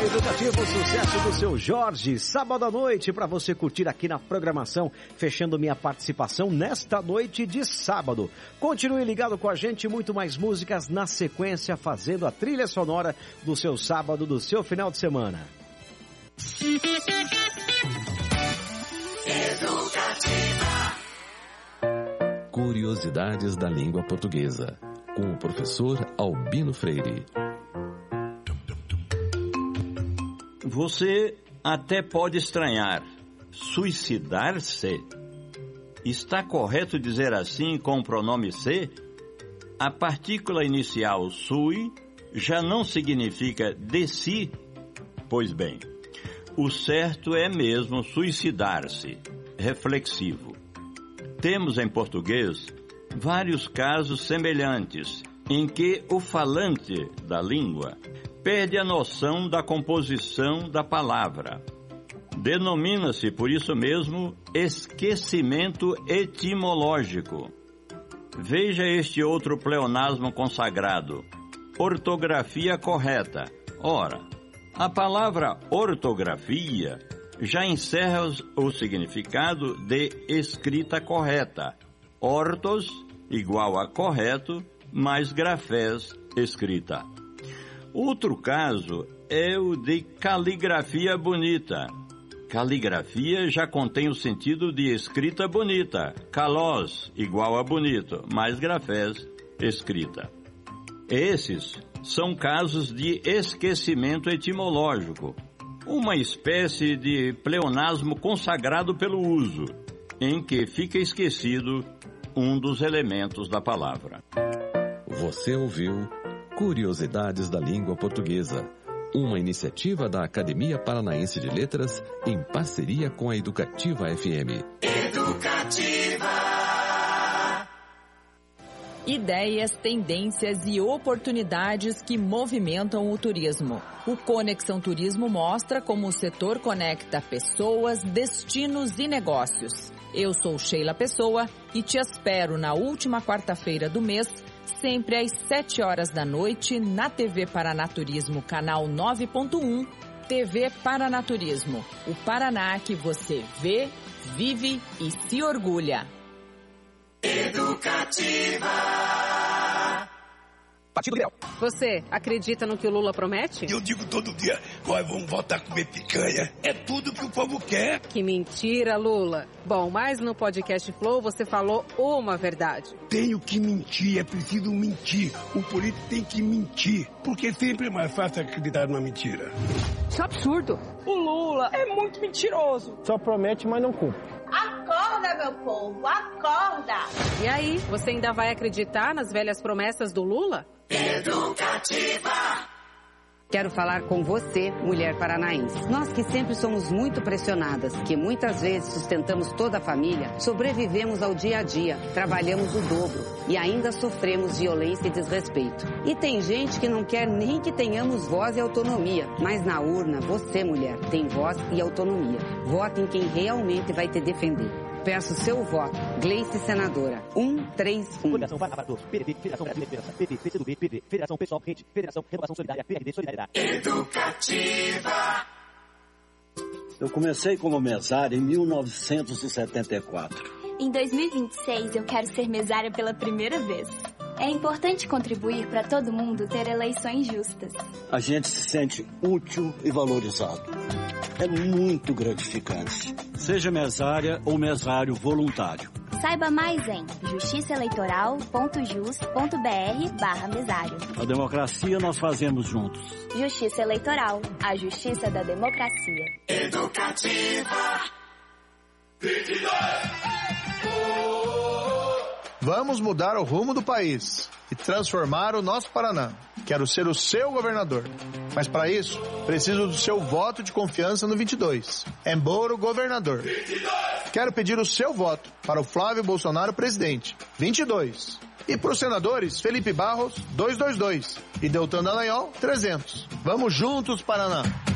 Educativo, sucesso do seu Jorge, sábado à noite para você curtir aqui na programação, fechando minha participação nesta noite de sábado. Continue ligado com a gente, muito mais músicas na sequência, fazendo a trilha sonora do seu sábado, do seu final de semana. Educativa. Curiosidades da língua portuguesa, com o professor Albino Freire. Você até pode estranhar. Suicidar-se? Está correto dizer assim com o pronome se? A partícula inicial sui já não significa de si? Pois bem, o certo é mesmo suicidar-se, reflexivo. Temos em português vários casos semelhantes em que o falante da língua perde a noção da composição da palavra. Denomina-se, por isso mesmo, esquecimento etimológico. Veja este outro pleonasmo consagrado: ortografia correta. Ora, a palavra ortografia já encerra o significado de escrita correta. Ortos igual a correto, mais grafés, escrita. Outro caso é o de caligrafia bonita. Caligrafia já contém o sentido de escrita bonita. Calós, igual a bonito, mais grafés, escrita. Esses são casos de esquecimento etimológico, uma espécie de pleonasmo consagrado pelo uso, em que fica esquecido um dos elementos da palavra. Você ouviu Curiosidades da Língua Portuguesa, uma iniciativa da Academia Paranaense de Letras em parceria com a Educativa FM. Educativa! Ideias, tendências e oportunidades que movimentam o turismo. O Conexão Turismo mostra como o setor conecta pessoas, destinos e negócios. Eu sou Sheila Pessoa e te espero na última quarta-feira do mês, sempre às 7 horas da noite, na TV Paranaturismo, canal 9.1, TV Paranaturismo. O Paraná que você vê, vive e se orgulha. Educativa. Partido Liberal. Você acredita no que o Lula promete? Eu digo todo dia, nós vamos voltar a comer picanha. É tudo que o povo quer. Que mentira, Lula. Bom, mas no podcast Flow você falou uma verdade. Tenho que mentir, é preciso mentir. O político tem que mentir, porque sempre é mais fácil acreditar numa mentira. Isso é absurdo. O Lula é muito mentiroso. Só promete, mas não cumpre. Acorda, meu povo, acorda! E aí, você ainda vai acreditar nas velhas promessas do Lula? Educativa! Quero falar com você, mulher paranaense. Nós que sempre somos muito pressionadas, que muitas vezes sustentamos toda a família, sobrevivemos ao dia a dia, trabalhamos o dobro e ainda sofremos violência e desrespeito. E tem gente que não quer nem que tenhamos voz e autonomia, mas na urna, você, mulher, tem voz e autonomia. Vote em quem realmente vai te defender. Peço seu voto. Gleice Senadora. 131. Federação Paraná, PDT, Federação Brasileira de Esperança, PT, PCdoB, PV, Federação Pessoal, Rede, Federação Renovação Solidária, PRD, Solidariedade. Educativa. Eu comecei como mesário em 1974. Em 2026, eu quero ser mesária pela primeira vez. É importante contribuir para todo mundo ter eleições justas. A gente se sente útil e valorizado. É muito gratificante. Seja mesária ou mesário voluntário. Saiba mais em justiçaeleitoral.jus.br/mesário. A democracia nós fazemos juntos. Justiça Eleitoral, a justiça da democracia. Educativa. 22. Vamos mudar o rumo do país e transformar o nosso Paraná. Quero ser o seu governador. Mas para isso, preciso do seu voto de confiança no 22. Embora governador. 22. Quero pedir o seu voto para o Flávio Bolsonaro presidente. 22. E para os senadores, Felipe Barros, 222. E Deltan Dallagnol, 300. Vamos juntos, Paraná.